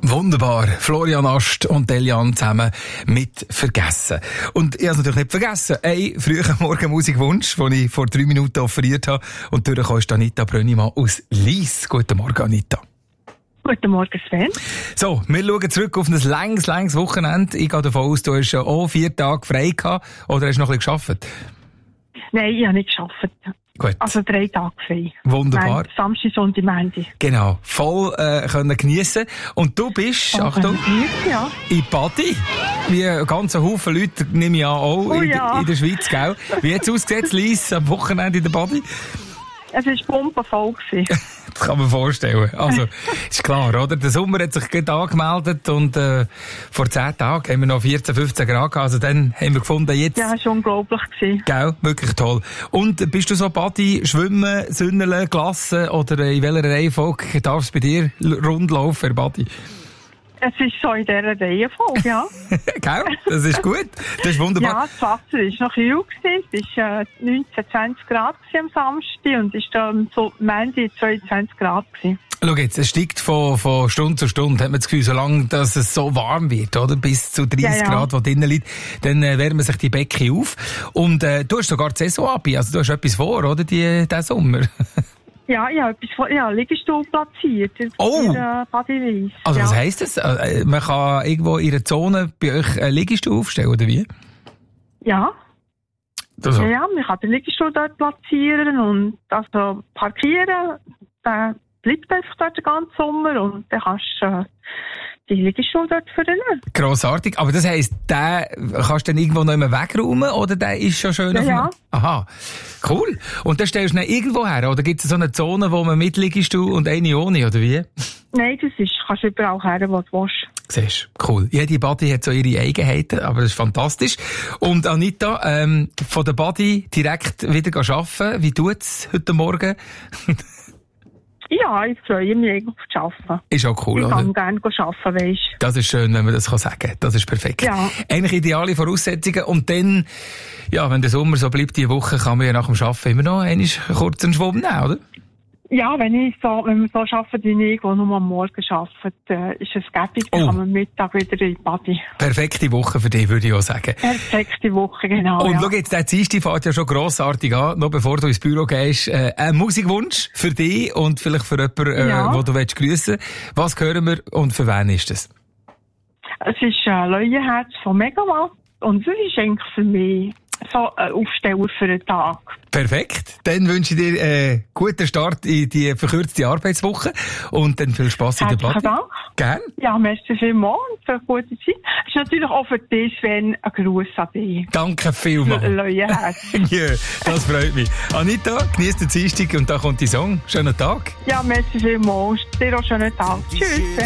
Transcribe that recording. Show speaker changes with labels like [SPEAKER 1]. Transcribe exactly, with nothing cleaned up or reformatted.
[SPEAKER 1] Wunderbar. Florian Ast und Delian zusammen mit «Vergessen». Und ich habe es natürlich nicht vergessen. Ein früher Morgenmusikwunsch, den ich vor drei Minuten offeriert habe. Und durchgekommen ist Anita Brönnimann aus Lyss. Guten Morgen, Anita.
[SPEAKER 2] Guten Morgen, Sven.
[SPEAKER 1] So, wir schauen zurück auf ein langes, langes Wochenende. Ich gehe davon aus, du hast ja auch vier Tage frei gehabt. Oder hast du noch ein bisschen gearbeitet?
[SPEAKER 2] Nein, ich habe nicht gearbeitet.
[SPEAKER 1] Gut.
[SPEAKER 2] Also drei Tage frei.
[SPEAKER 1] Wunderbar.
[SPEAKER 2] Nein, Samstag, Sonntag, Montag.
[SPEAKER 1] Genau. Voll äh, können geniessen. Und du bist,
[SPEAKER 2] Oh,
[SPEAKER 1] Achtung,
[SPEAKER 2] ja.
[SPEAKER 1] in Badi. Wie ein ganzer Haufen Leute, nehme ich an, auch
[SPEAKER 2] Oh,
[SPEAKER 1] in,
[SPEAKER 2] ja.
[SPEAKER 1] in der Schweiz, gell? Wie hat es ausgesehen, Lyss, am Wochenende in der Badi?
[SPEAKER 2] Es war pumpenvoll.
[SPEAKER 1] Das kann man vorstellen. Also, ist klar, oder? Der Sommer hat sich gerade angemeldet und äh, vor zehn Tagen haben wir noch vierzehn, fünfzehn Grad gehabt. Also dann haben wir gefunden, jetzt...
[SPEAKER 2] Ja, es war unglaublich.
[SPEAKER 1] Gell? Wirklich toll. Und bist du so Badi, Schwimmen, Sünneln, Glassen oder in welcher Reihenfolge darf es bei dir rundlaufen, Badi?
[SPEAKER 2] Es ist so in dieser Reihenfolge, ja.
[SPEAKER 1] Gell? Das ist gut. Das ist wunderbar.
[SPEAKER 2] Ja, das Wasser war noch kühl. Es war äh, neunzehn, zwanzig Grad am Samstag und es war dann so Montag zweiundzwanzig Grad. Gewesen.
[SPEAKER 1] Schau jetzt, es steigt von, von Stunde zu Stunde, hat man das Gefühl, solange dass es so warm wird, oder? Bis zu dreißig
[SPEAKER 2] Ja, ja.
[SPEAKER 1] Grad, wo drinnen liegt, dann äh, wärmen sich die Becken auf. Und äh, du hast sogar die Saison ab, also du hast etwas vor, oder, die, diesen Sommer?
[SPEAKER 2] Ja, ich habe etwas von, ja, Liegestuhl platziert.
[SPEAKER 1] Oh!
[SPEAKER 2] In äh, Badi Lyss.
[SPEAKER 1] Also
[SPEAKER 2] ja.
[SPEAKER 1] was heisst das? Äh, man kann irgendwo in einer Zone bei euch einen Liegestuhl aufstellen, oder wie?
[SPEAKER 2] Ja.
[SPEAKER 1] Also.
[SPEAKER 2] Ja, ja, man kann den Liegestuhl dort platzieren und also parkieren. Der bleibt einfach dort den ganzen Sommer und dann kannst du äh, die Liegestuhl dort vernehmen.
[SPEAKER 1] Grossartig. Aber das heisst, den kannst du dann irgendwo noch mehr wegräumen oder der ist schon schön
[SPEAKER 2] Ja,
[SPEAKER 1] auf dem...
[SPEAKER 2] ja.
[SPEAKER 1] Aha. Cool. Und dann stellst du ihn irgendwo her? Oder gibt es so eine Zone, wo man mit Liegestuhl und eine ohne, oder wie?
[SPEAKER 2] Nein, das ist, kannst du überall her, wo du willst.
[SPEAKER 1] Siehst du, cool. Jede Badi hat so ihre Eigenheiten, aber das ist fantastisch. Und Anita, ähm, von der Badi direkt wieder arbeiten. Wie tut's heute Morgen?
[SPEAKER 2] Ja, ich freue mich eigentlich auf das Arbeiten.
[SPEAKER 1] Ist auch cool,
[SPEAKER 2] ich
[SPEAKER 1] oder?
[SPEAKER 2] kann gerne arbeiten, weisst du.
[SPEAKER 1] Das ist schön, wenn man das sagen kann. Das ist perfekt.
[SPEAKER 2] Ja.
[SPEAKER 1] Eigentlich ideale Voraussetzungen. Und dann, ja, wenn der Sommer so bleibt, diese Woche, kann man ja nach dem Arbeiten immer noch einen kurzen Schwumm nehmen, oder?
[SPEAKER 2] Ja, wenn ich so, wenn wir so arbeiten wie ich, wo nur am Morgen arbeitet, äh, ist es gäbig, dann
[SPEAKER 1] Oh.
[SPEAKER 2] kann man Mittag wieder in die Badi.
[SPEAKER 1] Perfekte Woche für dich, würde ich auch sagen.
[SPEAKER 2] Perfekte Woche, genau.
[SPEAKER 1] Und
[SPEAKER 2] ja.
[SPEAKER 1] schau jetzt, der Dienstag fährt ja schon grossartig an, noch bevor du ins Büro gehst. Äh, ein Musikwunsch für dich und vielleicht für jemanden, äh,
[SPEAKER 2] Ja.
[SPEAKER 1] den du willst grüssen. Was hören wir und für wen ist das?
[SPEAKER 2] Es ist ein Leuenherz von Megawatt und es ist eigentlich für mich so ein Aufsteller für den Tag.
[SPEAKER 1] Perfekt. Dann wünsche ich dir einen guten Start in die verkürzte Arbeitswoche und dann viel Spass in der
[SPEAKER 2] Herzlichen
[SPEAKER 1] Platte.
[SPEAKER 2] Dank.
[SPEAKER 1] Gern.
[SPEAKER 2] Ja, merci vielmals und für eine gute Zeit. Es ist natürlich auch für dich, Sven, ein Gruß an dich.
[SPEAKER 1] Danke vielmals.
[SPEAKER 2] Leuenherz.
[SPEAKER 1] Ja, das freut mich. Anita, genieß den Dienstag und da kommt die Song. Schönen Tag.
[SPEAKER 2] Ja, merci vielmals. Dir auch einen schönen Tag. Tschüss.